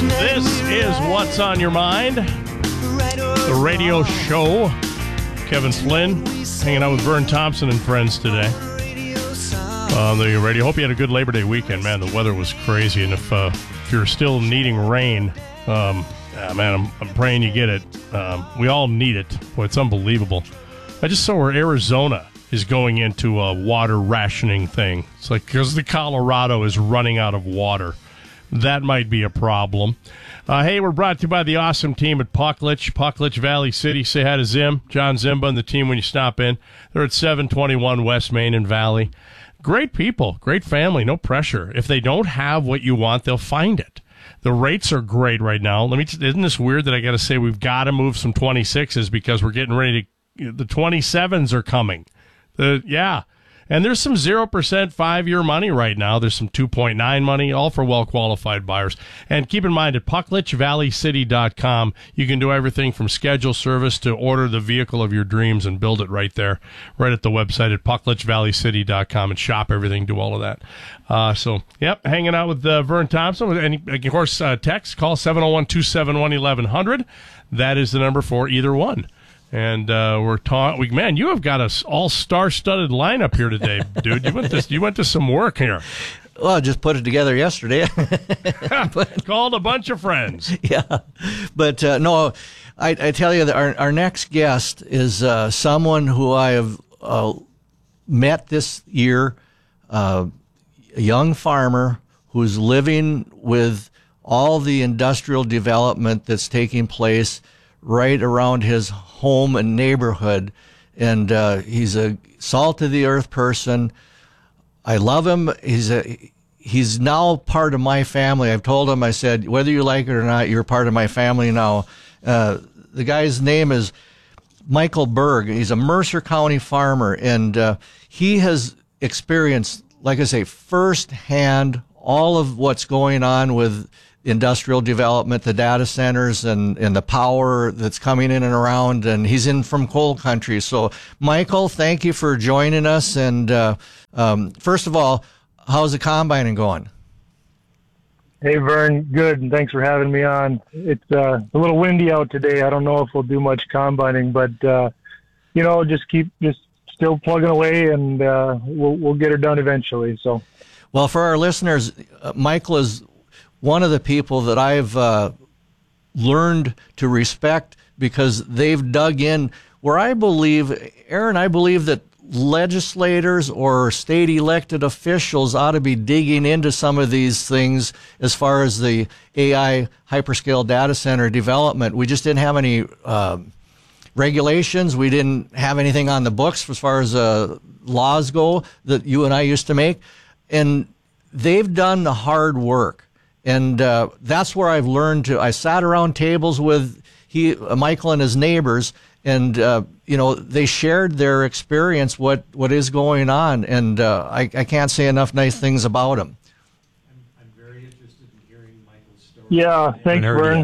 This is What's on Your Mind, the radio show. Kevin Flynn hanging out with Vern Thompson and friends today on the radio. Hope you had a good Labor Day weekend, man. The weather was crazy, and if you're still needing rain, man, I'm praying you get it. We all need it. Boy, it's unbelievable. I just saw where Arizona is going into a water rationing thing. It's like because the Colorado is running out of water. That might be a problem. Hey, we're brought to you by the awesome team at Pucklich Valley City. Say hi to Zim, John Zimba, and the team when you stop in. They're at 721 West Main and Valley. Great people, great family, no pressure. If they don't have what you want, they'll find it. The rates are great right now. Isn't this weird that I got to say we've got to move some 26s because we're getting ready to, the 27s are coming. And there's some 0% 5-year money right now. There's some 2.9 money, all for well-qualified buyers. And keep in mind, at PucklichValleyCity.com, you can do everything from schedule service to order the vehicle of your dreams and build it right there, right at the website at PucklichValleyCity.com and shop everything, do all of that. Hanging out with Vern Thompson. And, of course, text, call 701-271-1100. That is the number for either one. And man, you have got a all-star-studded lineup here today, dude. You went to some work here. Well, I just put it together yesterday. Called a bunch of friends. Yeah, but no, I tell you that our next guest is someone who I have met this year, a young farmer who's living with all the industrial development that's taking place right around his home and neighborhood, and he's a salt-of-the-earth person. I love him. He's now part of my family. I've told him, I said, whether you like it or not, you're part of my family now. The guy's name is Michael Berg. He's a Mercer County farmer, and he has experienced, like I say, firsthand all of what's going on with industrial development, the data centers, and the power that's coming in and around, and he's in from coal country. So, Michael, thank you for joining us. And first of all, how's the combining going? Hey, Vern, good, and thanks for having me on. It's a little windy out today. I don't know if we'll do much combining, but just still plugging away, and we'll get her done eventually. So, well, for our listeners, Michael is one of the people that I've learned to respect because they've dug in where I believe that legislators or state elected officials ought to be digging into some of these things as far as the AI hyperscale data center development. We just didn't have any regulations. We didn't have anything on the books as far as laws go that you and I used to make. And they've done the hard work. And that's where I've learned to. I sat around tables with Michael and his neighbors, and they shared their experience, what is going on, and I can't say enough nice things about him. I'm very interested in hearing Michael's story. Yeah, thanks, Vern.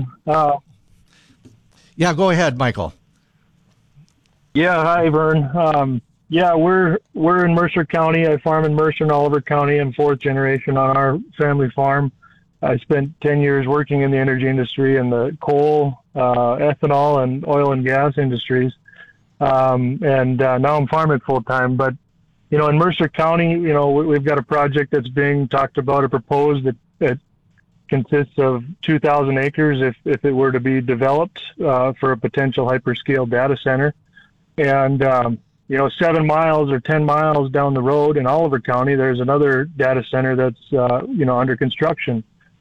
Yeah, go ahead, Michael. Yeah, hi, Vern. We're in Mercer County. I farm in Mercer and Oliver County. I'm fourth generation on our family farm. I spent 10 years working in the energy industry in the coal, ethanol, and oil and gas industries. Now I'm farming full time. But, in Mercer County, we've got a project that's being talked about or proposed that consists of 2,000 acres if it were to be developed for a potential hyperscale data center. And, 7 miles or 10 miles down the road in Oliver County, there's another data center that's, under construction.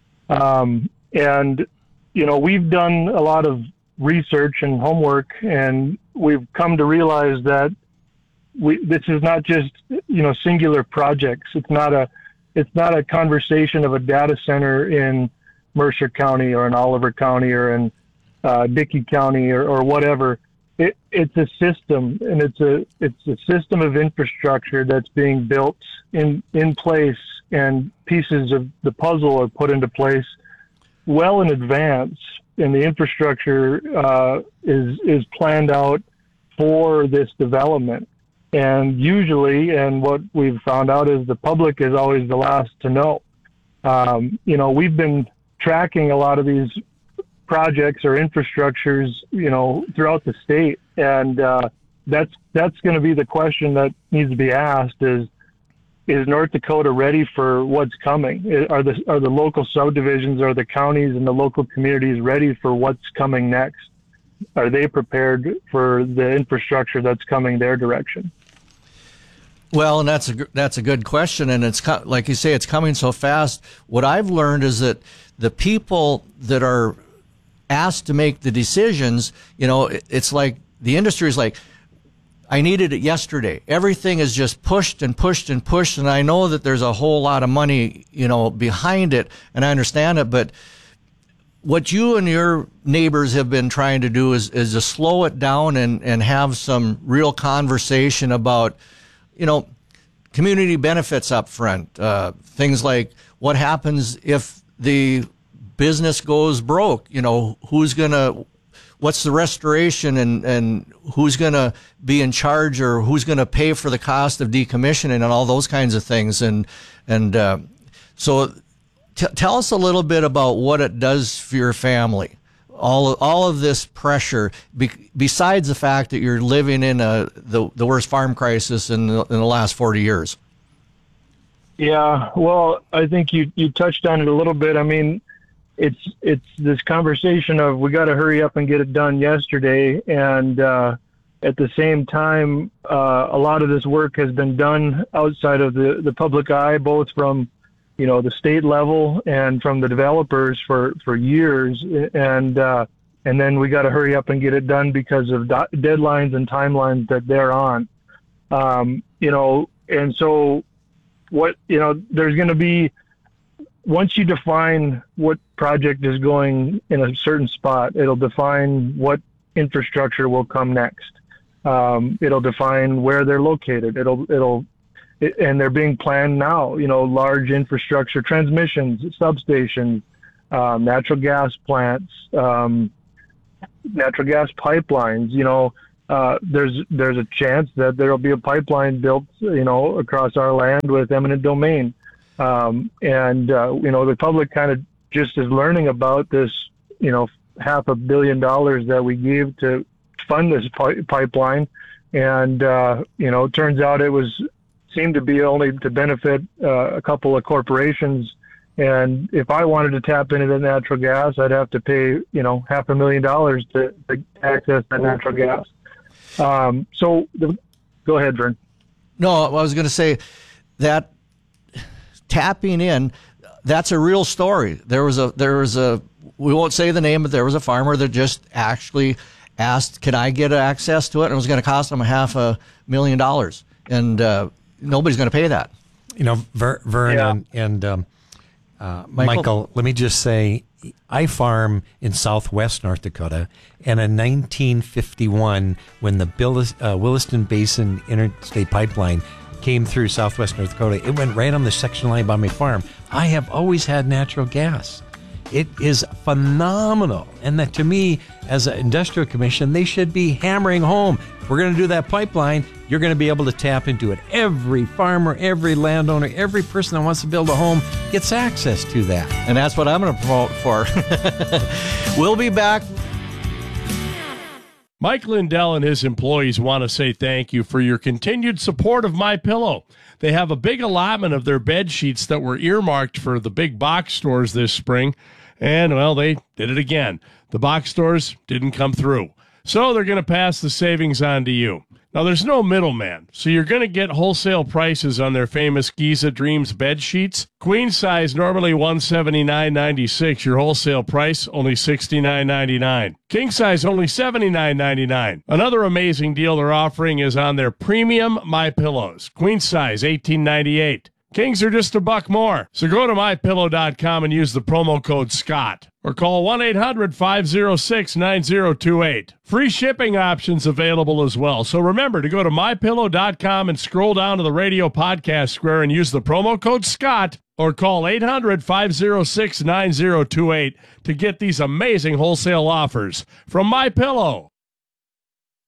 We've done a lot of research and homework, and we've come to realize that this is not just, singular projects. It's not a conversation of a data center in Mercer County or in Oliver County or in Dickey County or whatever. It's a system, and it's a system of infrastructure that's being built in place, and pieces of the puzzle are put into place well in advance, and the infrastructure is planned out for this development. And usually, and what we've found out is the public is always the last to know. We've been tracking a lot of these projects or infrastructures, throughout the state. And that's going to be the question that needs to be asked: is North Dakota ready for what's coming? Are the local subdivisions, are the counties and the local communities ready for what's coming next? Are they prepared for the infrastructure that's coming their direction? Well, and that's a good question, and it's like you say, it's coming so fast. What I've learned is that the people that are asked to make the decisions, it's like the industry is like, I needed it yesterday. Everything is just pushed and pushed and pushed, and I know that there's a whole lot of money, behind it, and I understand it, but what you and your neighbors have been trying to do is to slow it down and have some real conversation about, community benefits up front, things like what happens if the business goes broke, what's the restoration and who's going to be in charge or who's going to pay for the cost of decommissioning and all those kinds of things. So tell us a little bit about what it does for your family. All of this pressure, besides the fact that you're living in the worst farm crisis in the last 40 years. Yeah, well, I think you touched on it a little bit. I mean, it's this conversation of we got to hurry up and get it done yesterday, and at the same time, a lot of this work has been done outside of the public eye, both from the state level and from the developers for years, and then we got to hurry up and get it done because of deadlines and timelines that they're on. And so there's going to be, once you define what project is going in a certain spot, it'll define what infrastructure will come next. It'll define where they're located. And they're being planned now, large infrastructure, transmissions, substations, natural gas plants, natural gas pipelines. There's a chance that there'll be a pipeline built, across our land with eminent domain. The public kind of just is learning about this, $500 million that we gave to fund this pipeline. And, it turns out it seemed to be only to benefit a couple of corporations. And if I wanted to tap into the natural gas, I'd have to pay, $500,000 to access that natural gas. Go ahead, Vern. No, I was going to say that tapping in, that's a real story. There was a, we won't say the name, but there was a farmer that just actually asked, can I get access to it? And it was going to cost him $500,000. And, nobody's going to pay that. Vern Yeah. and Michael, let me just say, I farm in southwest North Dakota, and in 1951, when the Williston Basin Interstate Pipeline came through southwest North Dakota, it went right on the section line by my farm. I have always had natural gas. It is phenomenal. And that, to me, as an industrial commission, they should be hammering home. If we're going to do that pipeline, you're going to be able to tap into it. Every farmer, every landowner, every person that wants to build a home gets access to that. And that's what I'm going to promote for. We'll be back. Mike Lindell and his employees want to say thank you for your continued support of MyPillow. They have a big allotment of their bed sheets that were earmarked for the big box stores this spring, and, well, they did it again. The box stores didn't come through, so they're going to pass the savings on to you. Now, there's no middleman, so you're going to get wholesale prices on their famous Giza Dreams bed sheets. Queen size, normally $179.96. Your wholesale price, only $69.99. King size, only $79.99. Another amazing deal they're offering is on their premium MyPillows. Queen size, $18.98. Kings are just $1 more. So go to MyPillow.com and use the promo code SCOTT. Or call 1-800-506-9028. Free shipping options available as well. So remember to go to MyPillow.com and scroll down to the radio podcast square and use the promo code SCOTT. Or call 800-506-9028 to get these amazing wholesale offers from MyPillow.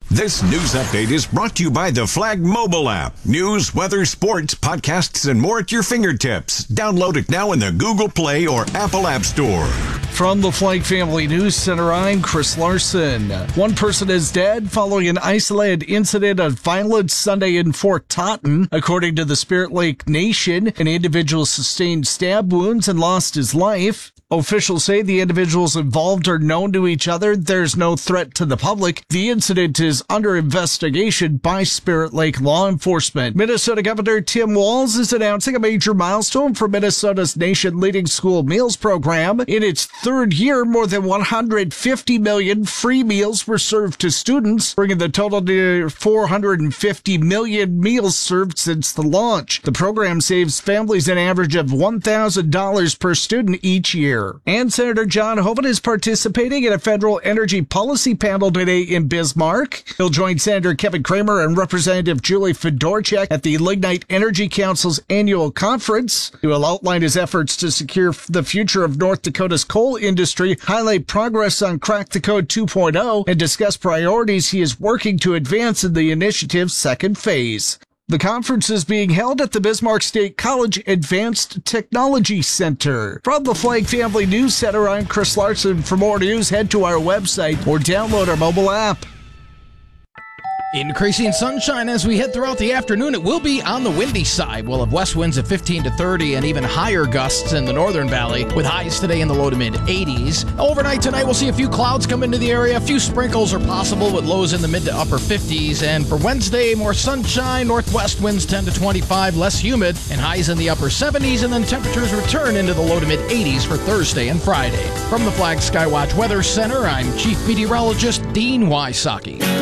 This news update is brought to you by the Flag mobile app. News, weather, sports, podcasts, and more at your fingertips. Download it now in the Google Play or Apple App Store. From the Flag Family News Center, I'm Chris Larson. One person is dead following an isolated incident of violence Sunday in Fort Totten. According to the Spirit Lake Nation, an individual sustained stab wounds and lost his life. Officials say the individuals involved are known to each other. There's no threat to the public. The incident is under investigation by Spirit Lake law enforcement. Minnesota Governor Tim Walz is announcing a major milestone for Minnesota's nation-leading school meals program. In its third year, more than 150 million free meals were served to students, bringing the total to 450 million meals served since the launch. The program saves families an average of $1,000 per student each year. And Senator John Hoeven is participating in a federal energy policy panel today in Bismarck. He'll join Senator Kevin Cramer and Representative Julie Fedorchak at the Lignite Energy Council's annual conference. He will outline his efforts to secure the future of North Dakota's coal industry, highlight progress on Crack the Code 2.0, and discuss priorities he is working to advance in the initiative's second phase. The conference is being held at the Bismarck State College Advanced Technology Center. From the Flag Family News Center, I'm Chris Larson. For more news, head to our website or download our mobile app. Increasing sunshine as we head throughout the afternoon. It will be on the windy side. We'll have west winds of 15 to 30 and even higher gusts in the northern valley with highs today in the low to mid 80s. Overnight tonight, we'll see a few clouds come into the area. A few sprinkles are possible with lows in the mid to upper 50s. And for Wednesday, more sunshine, northwest winds 10 to 25, less humid, and highs in the upper 70s. And then temperatures return into the low to mid 80s for Thursday and Friday. From the Flag Skywatch Weather Center, I'm Chief Meteorologist Dean Wysocki.